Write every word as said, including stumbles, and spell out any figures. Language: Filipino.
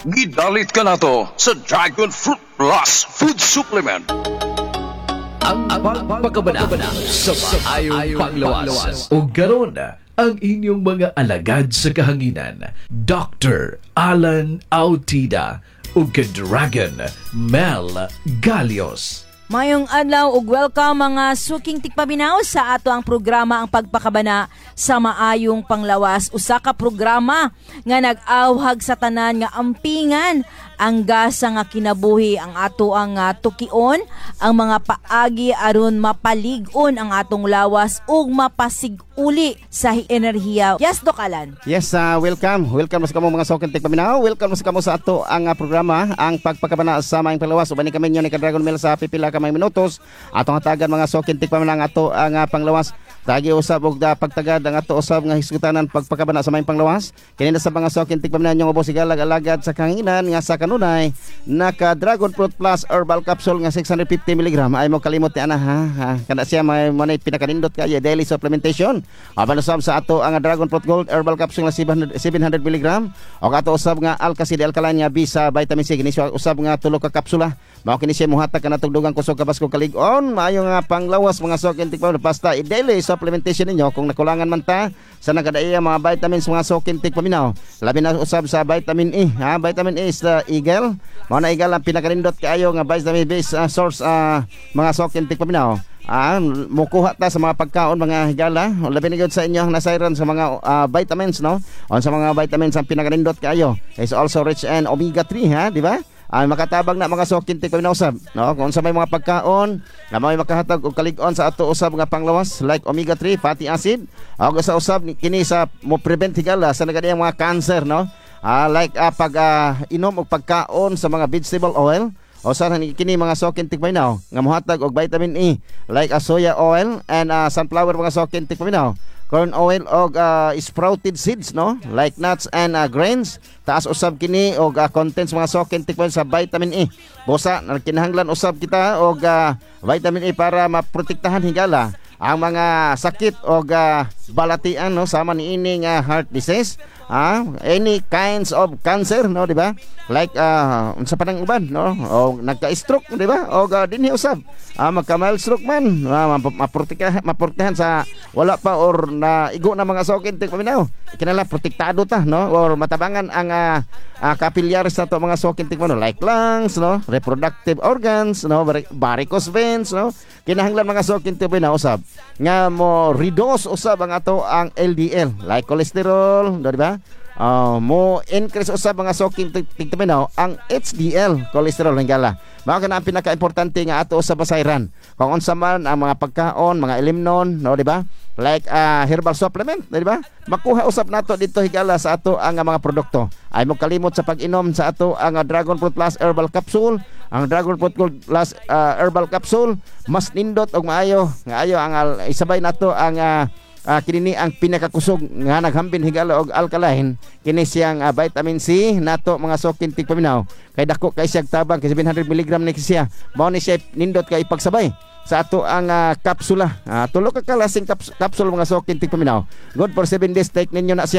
Gidalit ka na to sa Dragon Fruit Plus Food Supplement. Ang pagpakabana sa maayong panglawas. O garon ang inyong mga alagad sa kahanginan, Doctor Alan Autida o Dragon Mel Galios. Mayong adlaw ug welcome mga suking tikpaminaw sa ato ang programa ang pagpakabana sa maayong panglawas. Usa ka programa nga nag-awhag sa tanan nga ampingan ang gasa nga kinabuhi ang ato ang uh, tukion, ang mga paagi aron mapalig-on ang atong lawas ug mapasig-uli sa enerhiya. Yes, Doc Alan. Yes, uh, welcome. Welcome sa kamo mga suking tikpaminaw. Welcome sa kamo sa ato ang uh, programa ang pagpakabana sa maayong panglawas. Ubani kami nyo ni Dragon Mel sa pipila ka may minutos atong hatagan mga suking tikpaminaw ang ato ang uh, panglawas. Tagi usab og da pagtagad ang ato usab nga hisgutanan pagpakabana sa maayong panglawas. Kini sa mga suking tikpaminaw nyong ubos sigalag-alagad sa kanginan nga sa kanunay naka Dragon Fruit Plus Herbal Capsule nga six hundred fifty milligrams ay mo kalimot ti ana ha, ha. Kada siya may manay pinakanindot kay daily supplementation. Aban usab sa ato ang Dragon Fruit Gold Herbal Capsule nga seven hundred milligrams o ato usab nga Alkacid Alkaline nga bisa vitamin C kini usab nga tulo ka kapsula. Mao kini siya muhatag kanatong dugang kusog kabas ko kalig-on maayo nga panglawas mga suking tikpaminaw basta i-daily supplementation ninyo kung nakulangan man ta sa nagadaiya mga vitamins mga suking tikpaminaw. Labi na usab sa vitamin E ha, vitamin E is the eagle. Mao na eagle ang pinakanindot kaayo nga vitamin based uh, source uh, mga suking tikpaminaw. Ah, mukuha ta sa mga pagkaon mga higala. Labi na gyud sa inyo ang nasayran sa mga uh, vitamins no. On sa mga vitamins ang pinakanindot kaayo is also rich in omega three ha, di ba? Ay makatabang na mga suking tikpaminaw usab no kung sa may mga pagkaon nga may makahatag og kalig-on sa ato usab nga panglawas like omega three fatty acid og sa usab kini sa mo prevent higala sa nagadiyang mga cancer no uh, like uh, pag uh, inom og pagkaon sa mga vegetable oil o sa kini mga suking tikpaminaw nga mohatag og vitamin E like uh, soya oil and uh, sunflower mga suking tikpaminaw, corn oil og uh, sprouted seeds no like nuts and uh, grains. Taas usab kini og uh, contents mga suking tikpaminaw sa vitamin E. Busa kinahanglan usab kita og uh, vitamin E para maprotektahan higala ang mga sakit og uh, balatian no sama niining uh, heart disease, ah any kinds of cancer no di ba like uh, unsa pa nang uban no o nagka-stroke di ba og uh, dinhi usab ah, magka-mild stroke man ah, maprotektahan maprotektahan sa wala pa or na igo na mga suking tikpaminaw kinala protektado ta no or matabangan ang uh, uh, capillaries sa to mga suking tikpaminaw like lungs no reproductive organs no varicose veins no kinahanglan mga suking tikpaminaw usab nga mo reduce usab ang ato ang L D L like cholesterol di ba uh, mo increase usab mga suking tikpaminaw ang H D L cholesterol hingala. Mao kana ang pinaka-importante nga ato usab basayran kung unsa man ang mga pagkaon mga ilimnon no di ba like uh, herbal supplement di ba makuha usab nato dito higala sa ato ang mga produkto. Ay mo kalimot sa pag-inom sa ato ang uh, Dragon Fruit Plus Herbal Capsule. Ang Dragon Fruit Plus uh, Herbal Capsule mas nindot og maayo nga ayo ang uh, isabay nato ang uh, Uh, kini ang pinakakusog nga naghambin higala og alkaline kini siyang uh, vitamin C nato mga suking tikpaminaw kay dako kay siyang tabang kay seven hundred milligrams ni siya mao ni siya nindot kay ipagsabay sa ato ang uh, kapsula uh, tulo ka kalasing kaps- kapsul mga suking tikpaminaw good for seven days take ninyo na siya